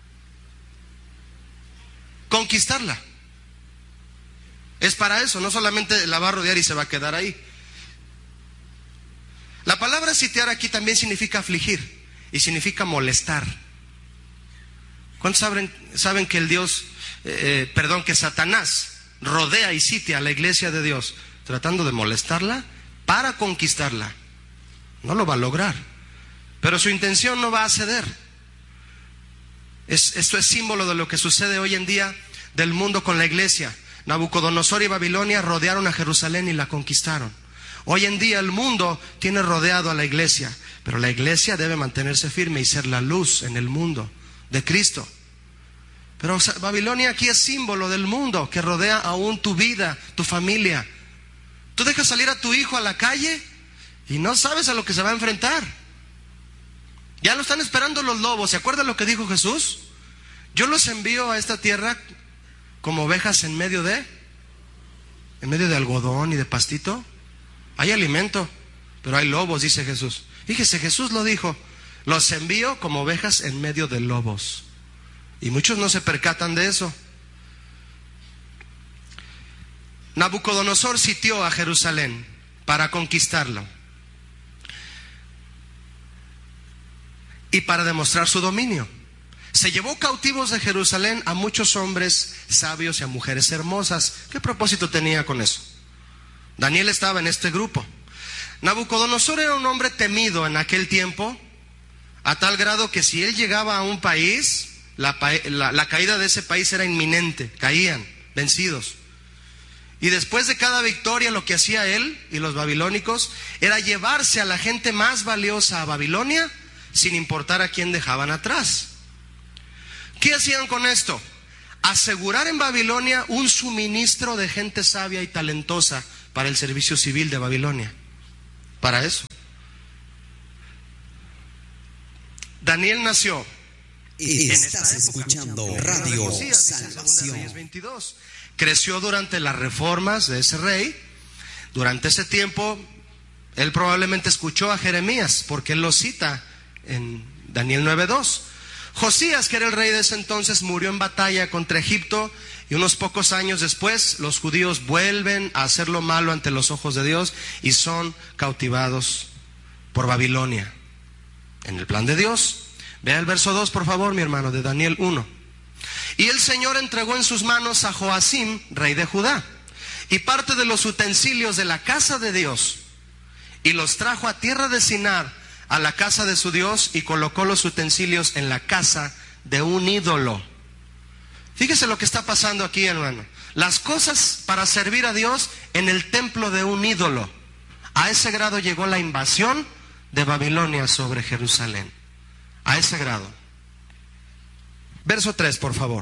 conquistarla? Es para eso, no solamente la va a rodear y se va a quedar ahí. La palabra sitiar aquí también significa afligir y significa molestar. ¿Cuántos saben, saben que el Dios, eh, perdón, que Satanás rodea y sitia a la iglesia de Dios tratando de molestarla para conquistarla? No lo va a lograr, pero su intención no va a ceder. Es, esto es símbolo de lo que sucede hoy en día del mundo con la iglesia. Nabucodonosor y Babilonia rodearon a Jerusalén y la conquistaron. Hoy en día el mundo tiene rodeado a la iglesia, pero la iglesia debe mantenerse firme y ser la luz en el mundo de Cristo. Pero Babilonia aquí es símbolo del mundo que rodea aún tu vida, tu familia. Tú dejas salir a tu hijo a la calle y no sabes a lo que se va a enfrentar. Ya lo están esperando los lobos. ¿Se acuerdan lo que dijo Jesús? Yo los envío a esta tierra como ovejas en medio de, en medio de algodón y de pastito. Hay alimento, pero hay lobos, dice Jesús. Fíjese, Jesús lo dijo, los envío como ovejas en medio de lobos. Y muchos no se percatan de eso. Nabucodonosor sitió a Jerusalén para conquistarlo y para demostrar su dominio. Se llevó cautivos de Jerusalén a muchos hombres sabios y a mujeres hermosas. ¿Qué propósito tenía con eso? Daniel estaba en este grupo. Nabucodonosor era un hombre temido en aquel tiempo, a tal grado que si él llegaba a un país, la, la, la caída de ese país era inminente. Caían, vencidos. Y después de cada victoria, lo que hacía él y los babilónicos era llevarse a la gente más valiosa a Babilonia, sin importar a quién dejaban atrás. ¿Qué hacían con esto? asegurar en Babilonia un suministro de gente sabia y talentosa para el servicio civil de Babilonia. Para eso. Daniel nació. Estás escuchando Radio Josías, Salvación. veintidós. Creció durante las reformas de ese rey. Durante ese tiempo, él probablemente escuchó a Jeremías, porque él lo cita en Daniel nueve dos. Josías, que era el rey de ese entonces, murió en batalla contra Egipto, y unos pocos años después los judíos vuelven a hacer lo malo ante los ojos de Dios y son cautivados por Babilonia. En el plan de Dios, vea el verso dos, por favor, mi hermano, de Daniel uno. Y el Señor entregó en sus manos a Joacim, rey de Judá, y parte de los utensilios de la casa de Dios, y los trajo a tierra de Sinar, a la casa de su Dios, y colocó los utensilios en la casa de un ídolo. Fíjese lo que está pasando aquí, hermano. Las cosas para servir a Dios en el templo de un ídolo. A ese grado llegó la invasión de Babilonia sobre Jerusalén. A ese grado. Verso tres, por favor.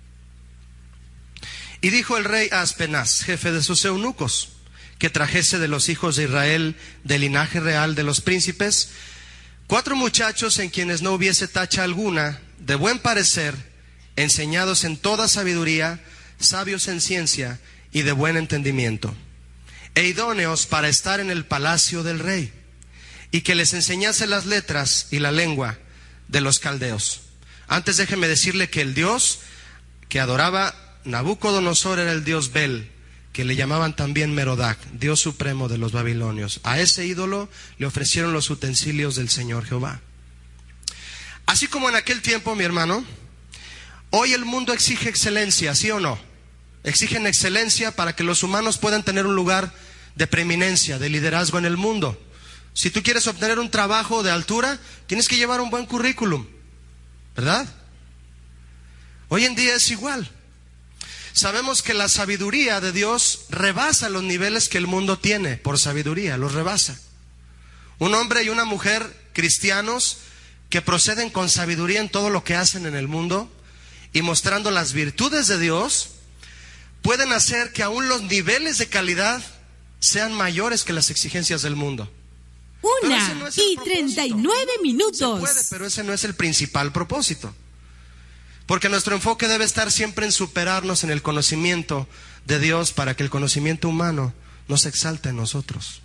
Y dijo el rey a Aspenaz, jefe de sus eunucos, que trajese de los hijos de Israel, del linaje real de los príncipes, cuatro muchachos en quienes no hubiese tacha alguna, de buen parecer, enseñados en toda sabiduría, sabios en ciencia y de buen entendimiento, e idóneos para estar en el palacio del rey, y que les enseñase las letras y la lengua de los caldeos. Antes déjeme decirle que el Dios que adoraba Nabucodonosor era el Dios Bel, que le llamaban también Merodac, Dios supremo de los babilonios. A ese ídolo le ofrecieron los utensilios del Señor Jehová. Así como en aquel tiempo, mi hermano, hoy el mundo exige excelencia, ¿sí o no? Exigen excelencia para que los humanos puedan tener un lugar de preeminencia, de liderazgo en el mundo. Si tú quieres obtener un trabajo de altura, tienes que llevar un buen currículum, ¿verdad? Hoy en día es igual. Sabemos que la sabiduría de Dios rebasa los niveles que el mundo tiene por sabiduría, los rebasa. Un hombre y una mujer cristianos que proceden con sabiduría en todo lo que hacen en el mundo y mostrando las virtudes de Dios, pueden hacer que aún los niveles de calidad sean mayores que las exigencias del mundo. Una no es y treinta y nueve minutos. Se puede, pero ese no es el principal propósito. Porque nuestro enfoque debe estar siempre en superarnos en el conocimiento de Dios, para que el conocimiento humano no se exalte en nosotros.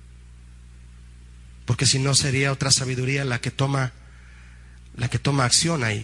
Porque si no, sería otra sabiduría la que toma, la que toma acción ahí.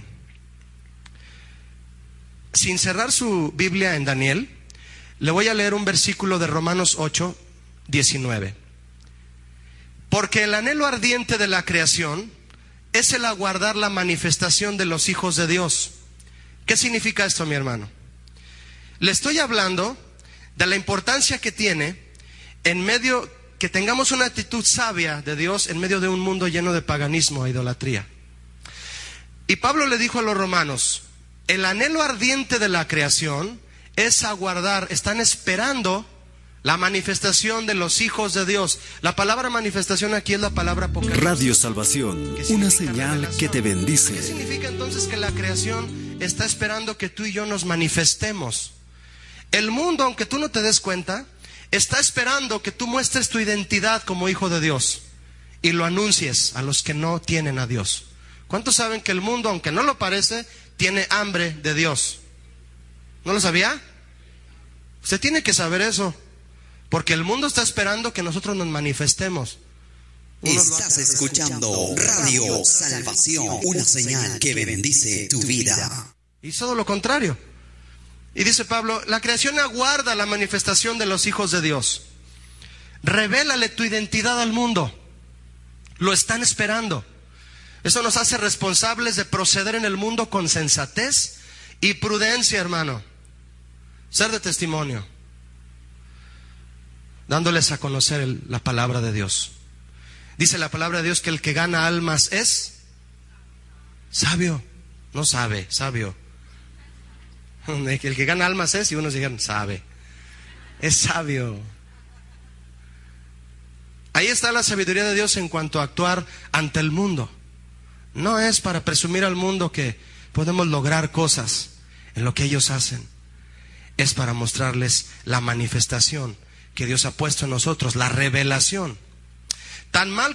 Sin cerrar su Biblia en Daniel, le voy a leer un versículo de Romanos ocho, diecinueve. Porque el anhelo ardiente de la creación es el aguardar la manifestación de los hijos de Dios. ¿Qué significa esto, mi hermano? Le estoy hablando de la importancia que tiene en medio, que tengamos una actitud sabia de Dios en medio de un mundo lleno de paganismo e idolatría. Y Pablo le dijo a los romanos, el anhelo ardiente de la creación es aguardar, están esperando la manifestación de los hijos de Dios. La palabra manifestación aquí es la palabra apocalipsis. Radio Salvación, una señal revelación. Que te bendice. ¿Qué significa entonces que la creación está esperando que tú y yo nos manifestemos? El mundo, aunque tú no te des cuenta, está esperando que tú muestres tu identidad como hijo de Dios y lo anuncies a los que no tienen a Dios. ¿Cuántos saben que el mundo, aunque no lo parece, tiene hambre de Dios? ¿No lo sabía? Usted tiene que saber eso, porque el mundo está esperando que nosotros nos manifestemos. Estás escuchando Radio Salvación, una señal que bendice tu vida. Y todo lo contrario. Y dice Pablo, la creación aguarda la manifestación de los hijos de Dios. Revélale tu identidad al mundo. Lo están esperando. Eso nos hace responsables de proceder en el mundo con sensatez y prudencia, hermano. Ser de testimonio, dándoles a conocer el, la palabra de Dios. Dice la palabra de Dios que el que gana almas es sabio. No sabe, sabio. El que gana almas es, y unos dijeron, sabe. Es sabio. Ahí está la sabiduría de Dios en cuanto a actuar ante el mundo. No es para presumir al mundo que podemos lograr cosas. en lo que ellos hacen, es para mostrarles la manifestación que Dios ha puesto en nosotros, la revelación. Tan mal